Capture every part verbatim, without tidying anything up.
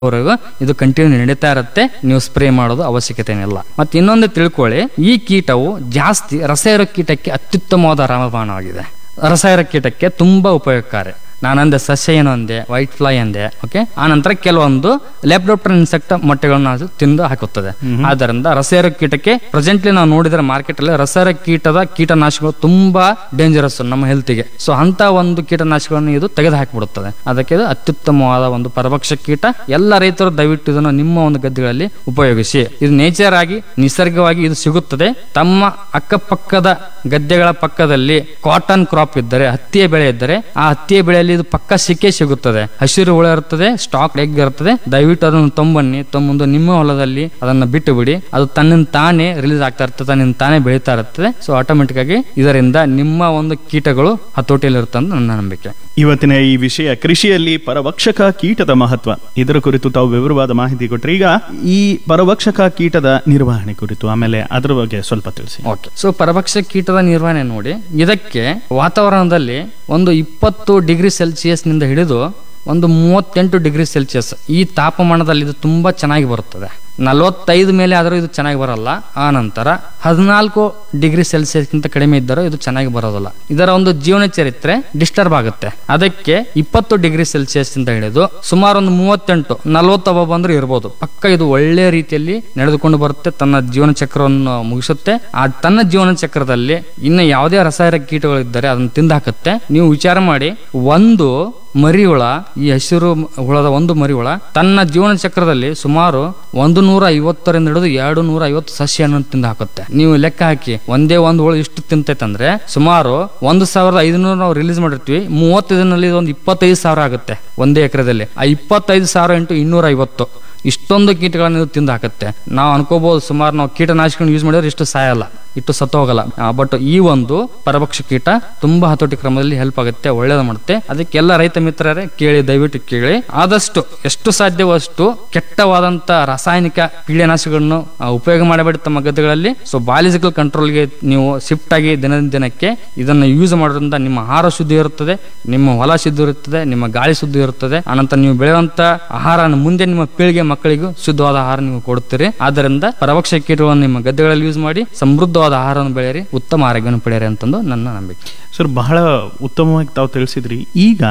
ವರೆಗೂ ಇದು ಕಂಟಿನ್ಯೂ ನಡೀತಾ ಇರುತ್ತೆ. ನೀವು ಸ್ಪ್ರೇ ಮಾಡೋದು ಅವಶ್ಯಕತೆ ಏನಿಲ್ಲ. ಮತ್ತೆ ಇನ್ನೊಂದು ತಿಳ್ಕೊಳ್ಳಿ, ಈ ಕೀಟವು ಜಾಸ್ತಿ ರಸಾಯನ ಕೀಟಕ್ಕೆ ಅತ್ಯುತ್ತಮವಾದ ರಾಮಬಾಣವಾಗಿದೆ. ರಸಾಯನ ಕೀಟಕ್ಕೆ ತುಂಬಾ ಉಪಯೋಗಕಾರಿ. ನಾನಂದೆ ಸಸ್ಯ ಏನು ಅಂದೆ, ವೈಟ್ ಫ್ಲೈ ಅಂದೆ. ಓಕೆ, ಆ ನಂತರ ಕೆಲವೊಂದು ಲೆಪ್ಡೋಪ್ಟರ್ ಇನ್ಸೆಕ್ಟ್ ಮೊಟ್ಟೆಗಳನ್ನು ಅದು ತಿಂದು ಹಾಕುತ್ತದೆ. ಆದ್ದರಿಂದ ರಸಾಯನ ಕೀಟಕ್ಕೆ ಪ್ರೆಸೆಂಟ್ಲಿ ನಾವು ನೋಡಿದ್ರೆ ಮಾರ್ಕೆಟ್ ಅಲ್ಲಿ ರಸಾಯನ ಕೀಟದ ಕೀಟನಾಶಕಗಳು ತುಂಬಾ ಡೇಂಜರಸ್ ನಮ್ಮ ಹೆಲ್ತ್ಗೆ. ಸೊ ಅಂತ ಒಂದು ಕೀಟನಾಶಕಗಳನ್ನು ಇದು ತೆಗೆದು ಹಾಕಿಬಿಡುತ್ತದೆ. ಅದಕ್ಕೆ ಇದು ಅತ್ಯುತ್ತಮವಾದ ಒಂದು ಪರಭಕ್ಷ ಕೀಟ. ಎಲ್ಲ ರೈತರು ದಯವಿಟ್ಟು ಇದನ್ನು ನಿಮ್ಮ ಒಂದು ಗದ್ದೆಗಳಲ್ಲಿ ಉಪಯೋಗಿಸಿ. ಇದು ನೇಚರ್ ಆಗಿ ನಿಸರ್ಗವಾಗಿ ಇದು ಸಿಗುತ್ತದೆ. ತಮ್ಮ ಅಕ್ಕಪಕ್ಕದ ಗದ್ದೆಗಳ ಪಕ್ಕದಲ್ಲಿ ಕಾಟನ್ ಕ್ರಾಪ್ ಇದ್ದರೆ, ಹತ್ತಿಯ ಬೆಳೆ ಇದ್ದರೆ, ಆ ಹತ್ತಿಯ ಬೆಳೆಯಲ್ಲಿ ಇದು ಪಕ್ಕ ಸಿಕ್ಕೇ ಸಿಗುತ್ತದೆ. ಹಸಿರು ಹುಳ ಇರುತ್ತದೆ, ಸ್ಟಾಕ್ ಎಗ್ ಇರುತ್ತದೆ. ದಯವಿಟ್ಟು ಅದನ್ನು ತೊಂಬನ್ನಿ ತೊಂಬಂದು ನಿಮ್ಮ ಹೊಲದಲ್ಲಿ ಅದನ್ನ ಬಿಟ್ಟು ಬಿಡಿ. ಅದು ತನ್ನಿಂದ ತಾನೇ ರಿಲೀಸ್ ಆಗ್ತಾ ಇರ್ತದೆ, ತನ್ನಿಂದ ತಾನೇ ಬೆಳೀತಾ ಇರ್ತದೆ. ಸೊ ಆಟೋಮೆಟಿಕ್ ಆಗಿ ಇದರಿಂದ ನಿಮ್ಮ ಒಂದು ಕೀಟಗಳು ಹತೋಟಿಯಲ್ಲಿ ಇರುತ್ತೆ ಅಂತ ನನ್ನ ನಂಬಿಕೆ. ಇವತ್ತಿನ ಈ ವಿಷಯ ಕೃಷಿಯಲ್ಲಿ ಪರಭಕ್ಷಕ ಕೀಟದ ಮಹತ್ವ, ಇದರ ಕುರಿತು ತಾವು ವಿವರವಾದ ಮಾಹಿತಿ ಕೊಟ್ಟರೆ. ಈಗ ಈ ಪರಭಕ್ಷಕ ಕೀಟದ ನಿರ್ವಹಣೆ ಕುರಿತು ಆಮೇಲೆ ಅದರ ಬಗ್ಗೆ ಸ್ವಲ್ಪ ತಿಳಿಸಿ. ಓಕೆ, ಸೊ ಪರಭಕ್ಷಕ ಕೀಟದ ನಿರ್ವಹಣೆ ನೋಡಿ, ಇದಕ್ಕೆ ವಾತಾವರಣದಲ್ಲಿ ಒಂದು ಇಪ್ಪತ್ತು ಡಿಗ್ರಿ ಸೆಲ್ಸಿಯಸ್ ನಿಂದ ಹಿಡಿದು ಒಂದು ಮೂವತ್ತೆಂಟು ಡಿಗ್ರಿ ಸೆಲ್ಸಿಯಸ್ ಈ ತಾಪಮಾನದಲ್ಲಿ ಇದು ತುಂಬಾ ಚೆನ್ನಾಗಿ ಬರುತ್ತದೆ. ನಲವತ್ತೈದು ಮೇಲೆ ಆದರೂ ಇದು ಚೆನ್ನಾಗಿ ಬರಲ್ಲ. ಆ ನಂತರ ಹದಿನಾಲ್ಕು ಡಿಗ್ರಿ ಸೆಲ್ಸಿಯಸ್ಗಿಂತ ಕಡಿಮೆ ಇದ್ದರೂ ಇದು ಚೆನ್ನಾಗಿ ಬರೋದಿಲ್ಲ. ಇದರ ಒಂದು ಜೀವನ ಚರಿತ್ರೆ ಡಿಸ್ಟರ್ಬ್ ಆಗುತ್ತೆ. ಅದಕ್ಕೆ ಇಪ್ಪತ್ತು ಡಿಗ್ರಿ ಸೆಲ್ಸಿಯಸ್ ಇಂದ ಹಿಡಿದು ಸುಮಾರು ಒಂದು ಮೂವತ್ತೆಂಟು ನಲವತ್ತೊಬ್ಬ ಬಂದ್ರೂ ಇರ್ಬೋದು. ಪಕ್ಕ ಇದು ಒಳ್ಳೆ ರೀತಿಯಲ್ಲಿ ನಡೆದುಕೊಂಡು ಬರುತ್ತೆ, ತನ್ನ ಜೀವನ ಚಕ್ರವನ್ನು ಮುಗಿಸುತ್ತೆ. ಆ ತನ್ನ ಜೀವನ ಚಕ್ರದಲ್ಲಿ ಇನ್ನು ಯಾವುದೇ ರಾಸಾಯನಿಕ ಕೀಟಗಳಿದ್ದರೆ ಅದನ್ನು ತಿಂದು ಹಾಕುತ್ತೆ. ನೀವು ವಿಚಾರ ಮಾಡಿ, ಒಂದು ಮರಿ ಹುಳ, ಈ ಹಸಿರು ಹುಳದ ಒಂದು ಮರಿ ಹುಳ ತನ್ನ ಜೀವನ ಚಕ್ರದಲ್ಲಿ ಸುಮಾರು ಒಂದು ನೂರ ಐವತ್ತರಿಂದ ಹಿಡಿದು ಎರಡು ನೂರ ಐವತ್ತು ಸಸ್ಯವನ್ನು ತಿಂದು ಹಾಕುತ್ತೆ. ನೀವು ಲೆಕ್ಕ ಹಾಕಿ, ಒಂದೇ ಒಂದು ಹುಳ ಇಷ್ಟು ತಿಂತೈತಂದ್ರೆ ಸುಮಾರು ಒಂದು ಸಾವಿರದ ಐದುನೂರು ನಾವು ರಿಲೀಸ್ ಮಾಡಿರ್ತೀವಿ. ಮೂವತ್ತೈದರಲ್ಲಿ ಒಂದು ಇಪ್ಪತ್ತೈದು ಸಾವಿರ ಆಗುತ್ತೆ ಒಂದೇ ಎಕರೆದಲ್ಲಿ. ಆ ಇಪ್ಪತ್ತೈದು ಸಾವಿರ ಇಂಟು ಇನ್ನೂರ ಐವತ್ತು ಇಷ್ಟೊಂದು ಕೀಟಗಳನ್ನು ತಿಂದು ಹಾಕುತ್ತೆ. ನಾವು ಅನ್ಕೋಬಹುದು ಸುಮಾರು ನಾವು ಕೀಟನಾಶಕಗಳನ್ನು ಯೂಸ್ ಮಾಡಿದ್ರೆ ಇಷ್ಟು ಸಾಯಲ್ಲ, ಇಟ್ಟು ಸತ್ತೋಗಲ್ಲ. ಬಟ್ ಈ ಒಂದು ಪರಭಕ್ಷ ಕೀಟ ತುಂಬಾ ಹತೋಟಿ ಕ್ರಮದಲ್ಲಿ ಹೆಲ್ಪ್ ಆಗುತ್ತೆ, ಒಳ್ಳೇದು ಮಾಡುತ್ತೆ. ಅದಕ್ಕೆಲ್ಲ ರೈತ ಮಿತ್ರರೇ ಕೇಳಿ, ದಯವಿಟ್ಟು ಕೇಳಿ. ಆದಷ್ಟು ಎಷ್ಟು ಸಾಧ್ಯವೋ ಅಷ್ಟು ಕೆಟ್ಟವಾದಂತ ರಾಸಾಯನಿಕ ಕೀಟನಾಶಕಗಳನ್ನು ಉಪಯೋಗ ಮಾಡಬೇಡಿ ತಮ್ಮ ಗದ್ದೆಗಳಲ್ಲಿ. ಸೊ ಬಾಲಿಜಿಕಲ್ ಕಂಟ್ರೋಲ್ಗೆ ನೀವು ಶಿಫ್ಟ್ ಆಗಿ ದಿನದಿಂದ ದಿನಕ್ಕೆ ಇದನ್ನು ಯೂಸ್ ಮಾಡೋದ್ರಿಂದ ನಿಮ್ಮ ಆಹಾರ ಶುದ್ಧಿ ಇರುತ್ತದೆ, ನಿಮ್ಮ ಹೊಲ ಶುದ್ಧಿ ಇರುತ್ತದೆ, ನಿಮ್ಮ ಗಾಳಿ ಶುದ್ಧಿ ಇರುತ್ತದೆ. ಆನಂತರ ನೀವು ಬೆಳೆಯುವಂತ ಆಹಾರ ಮುಂದೆ ನಿಮ್ಮ ಪೀಳಿಗೆ ಮಕ್ಕಳಿಗೂ ಶುದ್ಧವಾದ ಆಹಾರ ನೀವು ಕೊಡುತ್ತೀರಿ. ಆದ್ದರಿಂದ ಪರಭಕ್ಷ ಕೀಟಗಳನ್ನು ನಿಮ್ಮ ಗದ್ದೆಗಳಲ್ಲಿ ಯೂಸ್ ಮಾಡಿ ಸಮೃದ್ಧವಾದ ಆಹಾರವನ್ನು ಬೆಳೆಯಿರಿ, ಉತ್ತಮ ಆರೋಗ್ಯವನ್ನು ಪಡೆಯಿರಿ ಅಂತಂದು ನನ್ನ ನಂಬಿಕೆ. ಸರ್, ಬಹಳ ಉತ್ತಮವಾಗಿ ತಾವು ತಿಳಿಸಿದ್ರಿ. ಈಗ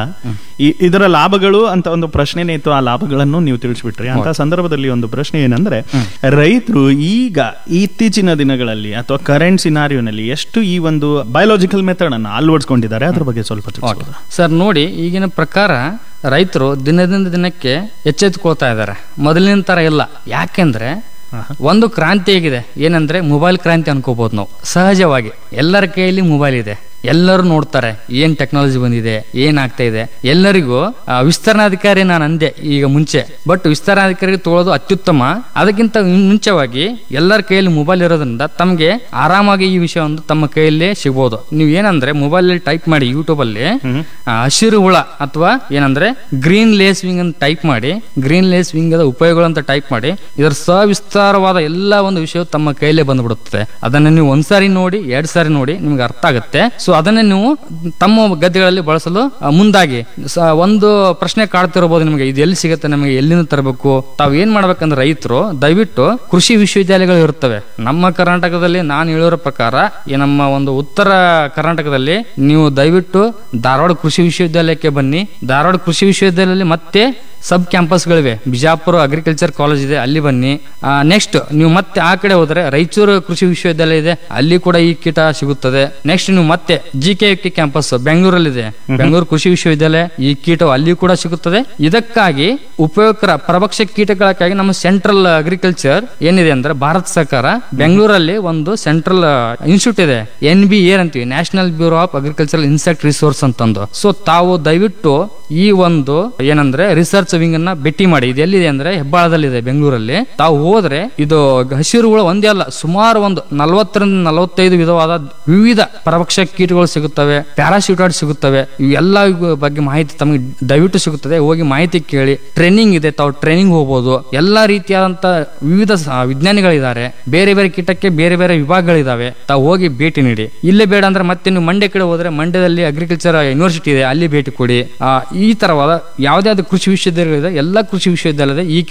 ಇದರ ಲಾಭಗಳು ಅಂತ ಒಂದು ಪ್ರಶ್ನೆನೇ ಇತ್ತು, ಆ ಲಾಭಗಳನ್ನು ನೀವು ತಿಳಿಸ್ಬಿಟ್ರಿ. ಅಂತ ಸಂದರ್ಭದಲ್ಲಿ ಒಂದು ಪ್ರಶ್ನೆ ಏನಂದ್ರೆ, ರೈತರು ಈಗ ಇತ್ತೀಚಿನ ದಿನಗಳಲ್ಲಿ ಅಥವಾ ಕರೆಂಟ್ ಸಿನಾರಿಯೋನಲ್ಲಿ ಎಷ್ಟು ಈ ಒಂದು ಬಯೋಲಾಜಿಕಲ್ ಮೆಥಡ್ ಅನ್ನು ಅಳವಡಿಸಿಕೊಂಡಿದ್ದಾರೆ, ಅದ್ರ ಬಗ್ಗೆ ಸ್ವಲ್ಪ ತಿಳಿಸ್ಬೋದು ಸರ್. ನೋಡಿ, ಈಗಿನ ಪ್ರಕಾರ ರೈತರು ದಿನದಿಂದ ದಿನಕ್ಕೆ ಎಚ್ಚೆತ್ತುಕೊಳ್ತಾ ಇದ್ದಾರೆ, ಮೊದಲಿನ ತರ ಇಲ್ಲ. ಯಾಕೆಂದ್ರೆ ಒಂದು ಕ್ರಾಂತಿ ಆಗಿದೆ. ಏನಂದ್ರೆ ಮೊಬೈಲ್ ಕ್ರಾಂತಿ ಅನ್ಕೋಬಹುದು ನಾವು. ಸಹಜವಾಗಿ ಎಲ್ಲರ ಕೈಯಲ್ಲಿ ಮೊಬೈಲ್ ಇದೆ, ಎಲ್ಲರೂ ನೋಡ್ತಾರೆ ಏನ್ ಟೆಕ್ನಾಲಜಿ ಬಂದಿದೆ, ಏನಾಗ್ತಾ ಇದೆ. ಎಲ್ಲರಿಗೂ ವಿಸ್ತರಣಾಧಿಕಾರಿ ನಾನು ಅಂದೆ ಈಗ ಮುಂಚೆ, ಬಟ್ ವಿಸ್ತರಣಾಧಿಕಾರಿ ತಗೊಳ್ಳೋದು ಅತ್ಯುತ್ತಮ. ಅದಕ್ಕಿಂತ ಮುಂಚೆವಾಗಿ ಎಲ್ಲರ ಕೈಯಲ್ಲಿ ಮೊಬೈಲ್ ಇರೋದ್ರಿಂದ ತಮಗೆ ಆರಾಮಾಗಿ ಈ ವಿಷಯವನ್ನು ತಮ್ಮ ಕೈಯಲ್ಲೇ ಸಿಗಬಹುದು. ನೀವು ಏನಂದ್ರೆ ಮೊಬೈಲ್ ಅಲ್ಲಿ ಟೈಪ್ ಮಾಡಿ, ಯೂಟ್ಯೂಬ್ ಅಲ್ಲಿ ಹಸಿರು ಹುಳ ಅಥವಾ ಏನಂದ್ರೆ ಗ್ರೀನ್ ಲೇಸ್ ವಿಂಗ್ ಅಂತ ಟೈಪ್ ಮಾಡಿ, ಗ್ರೀನ್ ಲೇಸ್ ವಿಂಗ್ ಅದ ಉಪಯೋಗಗಳು ಅಂತ ಟೈಪ್ ಮಾಡಿ, ಇದರ ಸವಿಸ್ತಾರವಾದ ಎಲ್ಲ ಒಂದು ವಿಷಯ ತಮ್ಮ ಕೈಯಲ್ಲೇ ಬಂದ್ಬಿಡುತ್ತದೆ. ಅದನ್ನ ನೀವು ಒಂದ್ಸಾರಿ ನೋಡಿ, ಎರಡ್ ಸಾರಿ ನೋಡಿ, ನಿಮ್ಗೆ ಅರ್ಥ ಆಗುತ್ತೆ. ಸೊ ಅದನ್ನೇ ನೀವು ತಮ್ಮ ಗದ್ದೆಗಳಲ್ಲಿ ಬಳಸಲು ಮುಂದಾಗಿ. ಒಂದು ಪ್ರಶ್ನೆ ಕಾಡ್ತಿರಬಹುದು ನಿಮಗೆ, ಇದು ಎಲ್ಲಿ ಸಿಗುತ್ತೆ, ನಮಗೆ ಎಲ್ಲಿಂದ ತರಬೇಕು? ತಾವು ಏನ್ ಮಾಡ್ಬೇಕಂದ್ರೆ ರೈತರು ದಯವಿಟ್ಟು ಕೃಷಿ ವಿಶ್ವವಿದ್ಯಾಲಯಗಳು ಇರುತ್ತವೆ ನಮ್ಮ ಕರ್ನಾಟಕದಲ್ಲಿ. ನಾನು ಹೇಳಿರೋ ಪ್ರಕಾರ ಈ ನಮ್ಮ ಒಂದು ಉತ್ತರ ಕರ್ನಾಟಕದಲ್ಲಿ ನೀವು ದಯವಿಟ್ಟು ಧಾರವಾಡ ಕೃಷಿ ವಿಶ್ವವಿದ್ಯಾಲಯಕ್ಕೆ ಬನ್ನಿ. ಧಾರವಾಡ ಕೃಷಿ ವಿಶ್ವವಿದ್ಯಾಲಯದಲ್ಲಿ ಮತ್ತೆ ಸಬ್ ಕ್ಯಾಂಪಸ್ಗಳಿವೆ. ಬಿಜಾಪುರ ಅಗ್ರಿಕಲ್ಚರ್ ಕಾಲೇಜ್ ಇದೆ, ಅಲ್ಲಿ ಬನ್ನಿ. ನೆಕ್ಸ್ಟ್ ನೀವು ಮತ್ತೆ ಆ ಕಡೆ ಹೋದ್ರೆ ರಾಯಚೂರು ಕೃಷಿ ವಿಶ್ವವಿದ್ಯಾಲಯ ಇದೆ, ಅಲ್ಲಿ ಕೂಡ ಈ ಕೀಟ ಸಿಗುತ್ತದೆ. ನೆಕ್ಸ್ಟ್ ನೀವು ಮತ್ತೆ ಜಿ ಕೆ ಕ್ಯಾಂಪಸ್ ಬೆಂಗಳೂರಲ್ಲಿದೆ, ಬೆಂಗಳೂರು ಕೃಷಿ ವಿಶ್ವವಿದ್ಯಾಲಯ, ಈ ಕೀಟವು ಅಲ್ಲಿ ಕೂಡ ಸಿಗುತ್ತದೆ. ಇದಕ್ಕಾಗಿ ಉಪಯೋಗಕರ ಪರಭಕ್ಷ ಕೀಟಗಳಕ್ಕಾಗಿ ನಮ್ಮ ಸೆಂಟ್ರಲ್ ಅಗ್ರಿಕಲ್ಚರ್ ಏನಿದೆ ಅಂದ್ರೆ ಭಾರತ ಸರ್ಕಾರ ಬೆಂಗಳೂರಲ್ಲಿ ಒಂದು ಸೆಂಟ್ರಲ್ ಇನ್ಸ್ಟಿಟ್ಯೂಟ್ ಇದೆ, ಎನ್ ಬಿ ಎ ಅಂತೀವಿ, national bureau of agriculture insect resource ಅಂತಂದು. ಸೊ ತಾವು ದಯವಿಟ್ಟು ಈ ಒಂದು ಏನಂದ್ರೆ ರಿಸರ್ಚ್ ವಿಂಗ್ ಅನ್ನ ಭೇಟಿ ಮಾಡಿ. ಇದು ಎಲ್ಲಿದೆ ಅಂದ್ರೆ ಹೆಬ್ಬಾಳದಲ್ಲಿದೆ, ಬೆಂಗಳೂರಲ್ಲಿ. ತಾವು ಹೋದ್ರೆ ಇದು ಹಸಿರು ಹುಳ ಒಂದೇ ಅಲ್ಲ, ಸುಮಾರು ಒಂದು ನಲವತ್ತರಿಂದ ನಲವತ್ತೈದು ವಿಧವಾದ ವಿವಿಧ ಪರಭಕ್ಷ ಕೀಟಗಳು ಸಿಗುತ್ತವೆ, ಪ್ಯಾರಾಶೂಟಾಯ್ಡ್ ಸಿಗುತ್ತವೆ. ಇವೆಲ್ಲ ಬಗ್ಗೆ ಮಾಹಿತಿ ತಮಗೆ ದಯವಿಟ್ಟು ಸಿಗುತ್ತದೆ. ಹೋಗಿ ಮಾಹಿತಿ ಕೇಳಿ. ಟ್ರೈನಿಂಗ್ ಇದೆ, ತಾವು ಟ್ರೈನಿಂಗ್ ಹೋಗಬಹುದು. ಎಲ್ಲಾ ರೀತಿಯಾದಂತ ವಿವಿಧ ವಿಜ್ಞಾನಿಗಳಿದ್ದಾರೆ, ಬೇರೆ ಬೇರೆ ಕೀಟಕ್ಕೆ ಬೇರೆ ಬೇರೆ ವಿಭಾಗಗಳಿದಾವೆ. ತಾವು ಹೋಗಿ ಭೇಟಿ ನೀಡಿ. ಇಲ್ಲೇ ಬೇಡ ಅಂದ್ರೆ ಮತ್ತೆ ನೀವು ಮಂಡ್ಯ ಕಡೆ ಹೋದ್ರೆ ಮಂಡ್ಯದಲ್ಲಿ ಅಗ್ರಿಕಲ್ಚರ್ ಯೂನಿವರ್ಸಿಟಿ ಇದೆ, ಅಲ್ಲಿ ಭೇಟಿ ಕೊಡಿ. ಆ ಈ ತರವಾದ ಯಾವುದೇ ಕೃಷಿ ವಿಶ್ವವಿದ್ಯಾಲಯ ವಿಶ್ವವಿದ್ಯಾಲಯಗಳಿದೆ, ಎಲ್ಲ ಕೃಷಿ ವಿಶ್ವವಿದ್ಯಾಲಯದ ಈ